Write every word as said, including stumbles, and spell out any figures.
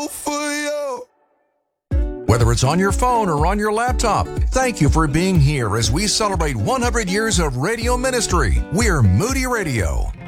for you. Whether it's on your phone or on your laptop, thank you for being here as we celebrate one hundred years of radio ministry. We're Moody Radio.